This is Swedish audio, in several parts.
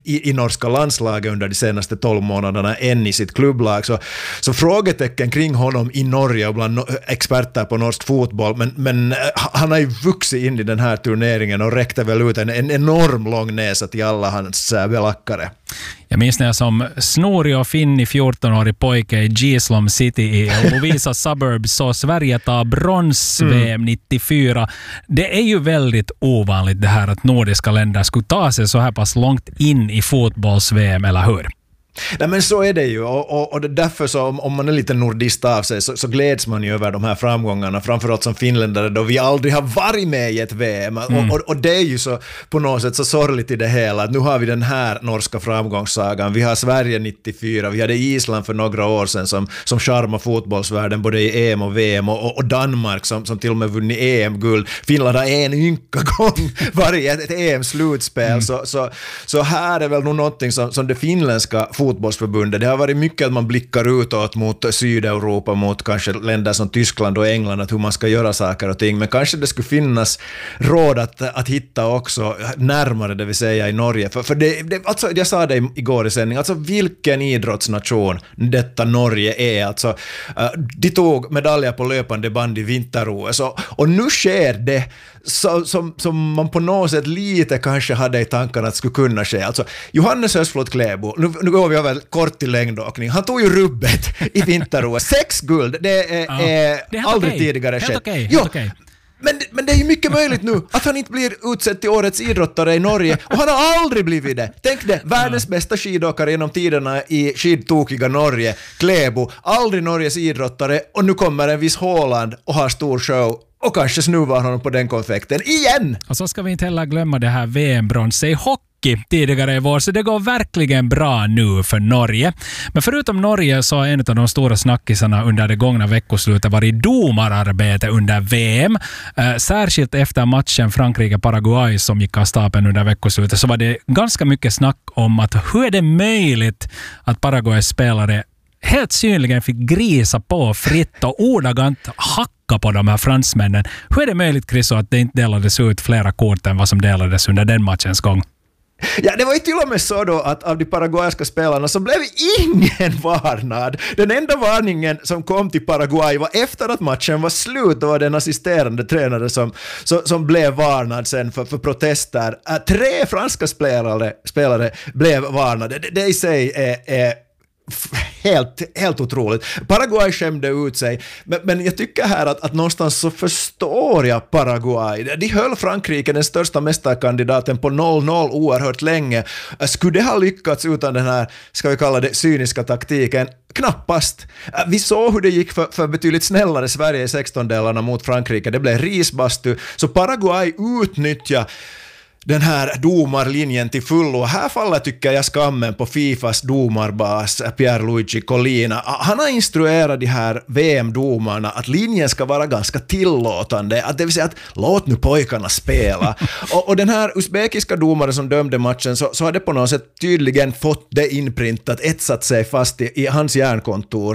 i norska landslaget under de senaste 12 månaderna än i sitt klubblag. Så frågetecken kring honom i Norge och bland experter på norsk fotboll, men han har ju vuxit in i den här turneringen och räckte väl ut en enorm lång näsa till alla hans belackare. Jag minns när jag som snorig och finnig 14-årig pojke i Gislom City i Lovisa Suburbs så Sverige tar brons-VM 94. Det är ju väldigt ovanligt det här att nordiska länder skulle ta sig så här pass långt in i fotbolls-VM, eller hur? Nej, men så är det ju, och det är därför så om man är lite nordist av sig så gläds man ju över de här framgångarna, framförallt som finländare då vi aldrig har varit med i ett VM och det är ju så på något sätt så sorgligt i det hela att nu har vi den här norska framgångssagan, vi har Sverige 94, vi hade Island för några år sedan som charmar fotbollsvärlden både i EM och VM och Danmark som till och med vunnit EM-guld. Finland har en ynka gång varit ett EM-slutspel så här är väl nog någonting som det finländska fotbollsförbundet. Det har varit mycket att man blickar utåt mot Sydeuropa, mot kanske länder som Tyskland och England, att hur man ska göra saker och ting. Men kanske det skulle finnas råd att hitta också närmare, det vill säga i Norge. För det alltså, jag sa det igår i sändning, alltså vilken idrottsnation detta Norge är. Alltså, de tog medaljer på löpande band i vinter-OS och nu sker det som man på något sätt lite kanske hade i tankarna att skulle kunna ske. Alltså, Johannes Hösflot Kläbo, nu går vi över kort till längdåkning. Han tog ju rubbet i vinter-OS. 6 guld, det är aldrig tidigare skett. Okay. Men det är ju mycket möjligt nu att han inte blir utsedd till årets idrottare i Norge, och han har aldrig blivit det. Tänk det, världens bästa skidåkare genom tiderna i skidtokiga Norge, Kläbo, aldrig Norges idrottare, och nu kommer en viss Haaland och har stor show och kanske snuvar honom på den konfekten igen. Och så ska vi inte heller glömma det här VM-bronset i hockey tidigare i vår, så det går verkligen bra nu för Norge. Men förutom Norge så har en av de stora snackisarna under det gångna veckoslutet varit domararbete under VM. Särskilt efter matchen Frankrike-Paraguay som gick av stapeln under veckoslutet så var det ganska mycket snack om att hur är det möjligt att Paraguays spelare helt synligen fick grisa på fritt och ordagrant hacka på de här fransmännen. Hur är det möjligt, Chris, att det inte delades ut flera kort än vad som delades under den matchens gång? Ja, det var ju till och med så då att av de paraguayska spelarna så blev ingen varnad. Den enda varningen som kom till Paraguay var efter att matchen var slut, och var den assisterande tränare som blev varnad sen för protester. 3 franska spelare blev varnade. Det i sig är helt otroligt. Paraguay skämde ut sig, men jag tycker här att någonstans så förstår jag Paraguay. De höll Frankrike, den största mästarkandidaten, på 0-0 oerhört länge. Skulle det ha lyckats utan den här, ska vi kalla det, cyniska taktiken? Knappast. Vi såg hur det gick för betydligt snällare Sverige i 16-delarna mot Frankrike. Det blev risbastu, så Paraguay utnyttjar den här domarlinjen till fullo. Och här faller, tycker jag, skammen på Fifas domarbas Pierluigi Collina. Han har instruerat de här VM-domarna att linjen ska vara ganska tillåtande. Att det vill säga att låt nu pojkarna spela. och den här usbekiska domaren som dömde matchen så hade på något sätt tydligen fått det inprintat, etsat sig fast i hans hjärnkontor.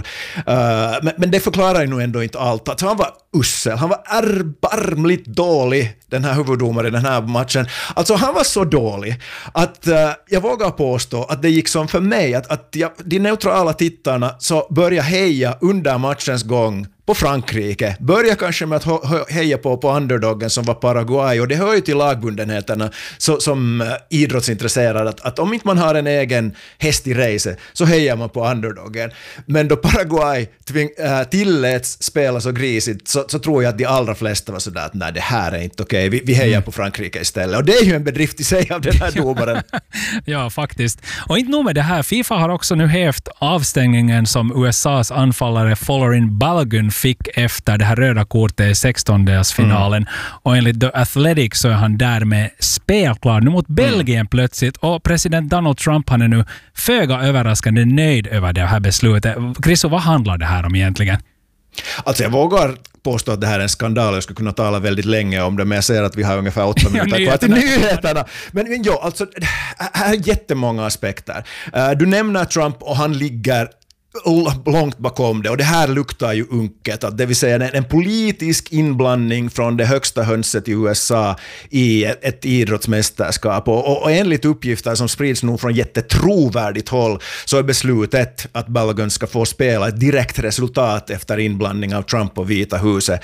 Men det förklarar ju nog ändå inte allt. Alltså han var ussel. Han var erbarmligt dålig, den här huvuddomaren i den här matchen. Alltså han var så dålig att jag vågar påstå att det gick som för mig att de neutrala tittarna så började heja under matchens gång på Frankrike. Börja kanske med att heja på underdoggen som var Paraguay, och det hör ju till lagbundenheterna som idrottsintresserad att om inte man har en egen häst i race så hejar man på underdoggen. Men då Paraguay tilläts spela så grisigt så tror jag att de allra flesta var sådär att nej, det här är inte okej. Vi hejar på Frankrike istället. Och det är ju en bedrift i sig av den här domaren. Ja, faktiskt. Och inte nog med det här. FIFA har också nu hävt avstängningen som USAs anfallare Folarin Balogun fick efter det här röda kortet i 16-delsfinalen. Och enligt The Athletic så är han därmed spelklar nu mot Belgien plötsligt. Och president Donald Trump, han är nu föga överraskande nöjd över det här beslutet. Chriso, vad handlar det här om egentligen? Alltså jag vågar påstå att det här är en skandal. Jag skulle kunna tala väldigt länge om det, men jag ser att vi har ungefär 8 minuter kvar till nyheterna. Men ja, alltså här är jättemånga aspekter. Du nämner Trump och han ligger långt bakom det, och det här luktar ju unket, att det vill säga en politisk inblandning från det högsta hönset i USA i ett idrottsmästerskap, och enligt uppgifter som sprids nog från jättetrovärdigt håll så är beslutet att Balogun ska få spela ett direkt resultat efter inblandning av Trump och Vita huset.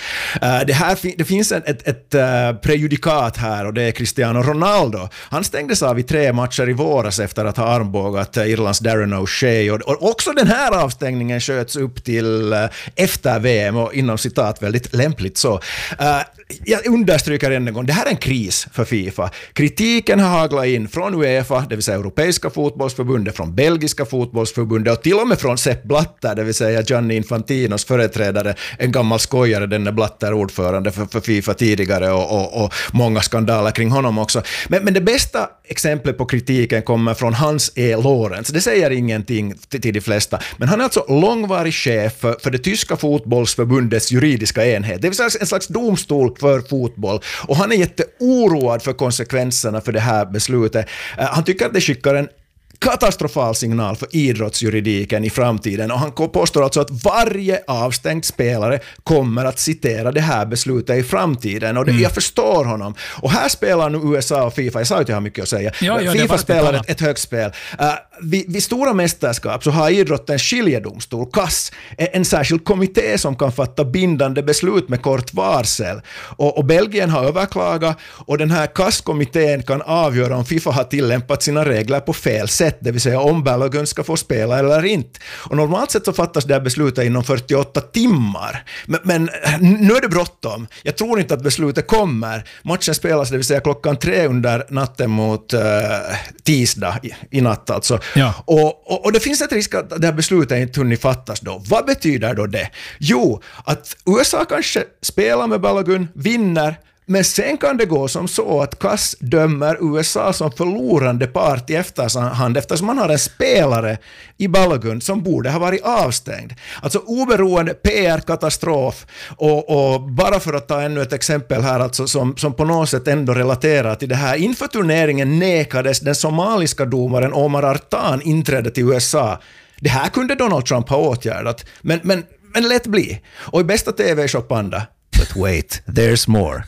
Det finns ett prejudikat här, och det är Cristiano Ronaldo. Han stängdes av i 3 matcher i våras efter att ha armbågat Irlands Darren O'Shea, och också den här avstängningen sköts upp till efter VM, och inom citat väldigt lämpligt så. Jag understryker än en gång, det här är en kris för FIFA. Kritiken har haglat in från UEFA, det vill säga Europeiska fotbollsförbundet, från Belgiska fotbollsförbundet och till och med från Sepp Blatter, det vill säga Gianni Infantinos företrädare, en gammal skojare, den Blatter ordförande för FIFA tidigare, och många skandaler kring honom också. Men det bästa exemplet på kritiken kommer från Hans E. Lorenz. Det säger ingenting till de flesta, men han är alltså långvarig chef för det tyska fotbollsförbundets juridiska enhet. Det vill säga en slags domstol för fotboll, och han är jätteoroad för konsekvenserna för det här beslutet. Han tycker att det skickar en katastrofal signal för idrottsjuridiken i framtiden, och han påstår alltså att varje avstängd spelare kommer att citera det här beslutet i framtiden, och jag förstår honom. Och här spelar nu USA och FIFA, jag sa att jag har mycket att säga. FIFA spelar ett högspel. Vid stora mästerskap så har idrotten skiljedomstol, CAS, en särskild kommitté som kan fatta bindande beslut med kort varsel, och Belgien har överklagat, och den här CAS-kommittén kan avgöra om FIFA har tillämpat sina regler på fel sätt, det vill säga om Balogun ska få spela eller inte. Och normalt sett så fattas det här beslutet inom 48 timmar. Men nu är det bråttom. Jag tror inte att beslutet kommer. Matchen spelas, det vill säga 3:00 under natten mot tisdag i natt alltså. Ja. Och det finns ett risk att det här beslutet inte hunnit fattas då. Vad betyder då det? Jo, att USA kanske spelar med Balogun, vinner, men sen kan det gå som så att CAS dömer USA som förlorande part i efterhand, eftersom man har en spelare i Balogun som borde ha varit avstängd. Alltså oberoende PR-katastrof, och bara för att ta ännu ett exempel här, alltså som på något sätt ändå relaterar till det här. Inför turneringen nekades den somaliska domaren Omar Artan inträde till USA. Det här kunde Donald Trump ha åtgärdat, men lätt bli. Och i bästa TV-shopanda, but wait, there's more.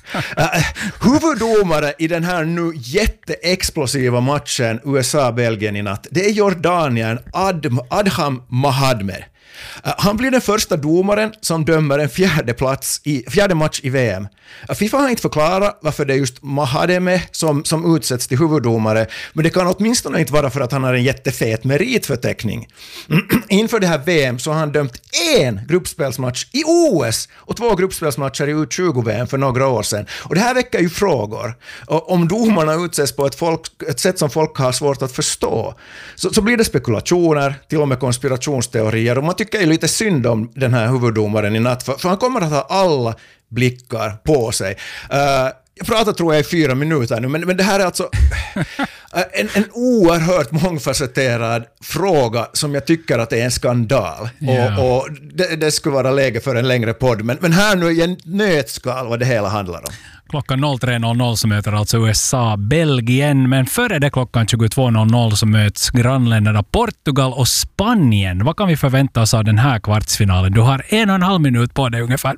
Huvuddomare i den här nu jätteexplosiva matchen USA-Belgien i natt, det är jordanien Adham Mahadmer. Han blir den första domaren som dömer en fjärde match i VM. FIFA har inte förklarat varför det är just Mahademe som utsätts till huvuddomare, men det kan åtminstone inte vara för att han har en jättefet meritförteckning. Inför det här VM så har han dömt 1 gruppspelsmatch i OS och 2 gruppspelsmatcher i U20-VM för några år sedan. Och det här väcker ju frågor. Och om domarna utsätts på ett sätt som folk har svårt att förstå, så blir det spekulationer, till och med konspirationsteorier, och man tycker ju lite synd om den här huvuddomaren i natt, för han kommer att ha alla blickar på sig. Jag pratar tror jag i 4 minuter nu, men det här är alltså en oerhört mångfacetterad fråga som jag tycker att det är en skandal. Yeah. Och det skulle vara läge för en längre podd, men här nu är en nötskal vad det hela handlar om. Klockan 03.00 så möter alltså USA Belgien, men före det klockan 22.00 så möts grannländerna Portugal och Spanien. Vad kan vi förvänta oss av den här kvartsfinalen? Du har 1,5 minut på dig ungefär.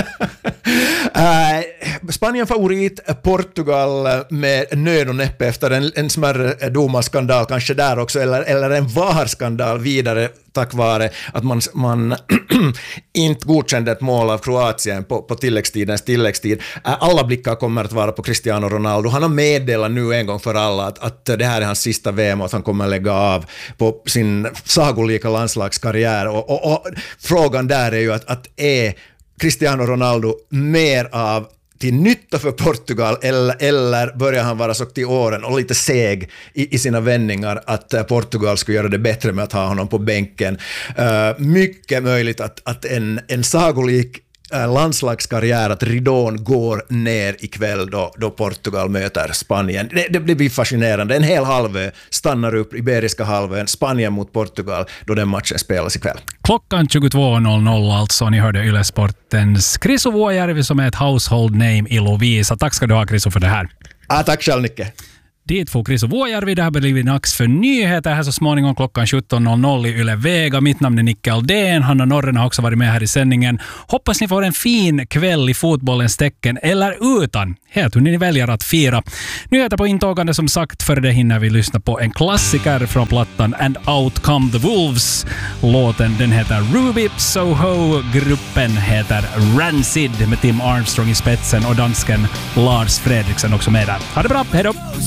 Spanien favorit, Portugal med nöd och näppe efter en smärre domarskandal kanske där också, eller en VAR-skandal vidare tack vare att man inte godkände ett mål av Kroatien på tilläggstidens tilläggstid. Alla blickar kommer att vara på Cristiano Ronaldo. Han har meddelat nu en gång för alla att det här är hans sista VM och att han kommer att lägga av på sin sagolika landslagskarriär. Och frågan där är ju att är Cristiano Ronaldo mer av till nytta för Portugal eller börjar han vara så till åren och lite seg i sina vändningar att Portugal skulle göra det bättre med att ha honom på bänken. Mycket möjligt att en sagolik landslagskarriär, att ridån går ner ikväll då Portugal möter Spanien. Det blir fascinerande. En hel halvö stannar upp, Iberiska halvön, Spanien mot Portugal, då den matchen spelas ikväll. Klockan 22.00 alltså, ni hörde Yle Sportens Krisu Vuojärvi som är ett household name i Lovisa. Tack ska du ha, Krisu, för det här. Tack själv, Nicke. Dit får Chris och Vuojärvi. Det har blivit dags för nyheter här så småningom klockan 17.00 i Yle Vega. Mitt namn är Nicke Aldén. Hanna Norren har också varit med här i sändningen. Hoppas ni får en fin kväll i fotbollens tecken eller utan. Helt hur ni väljer att fira. Nyheter på intågande som sagt, för det hinner vi lyssna på en klassiker från plattan And Out Come the Wolves. Låten den heter Ruby Soho. Gruppen heter Rancid med Tim Armstrong i spetsen och dansken Lars Fredriksen också med där. Ha det bra, hej då!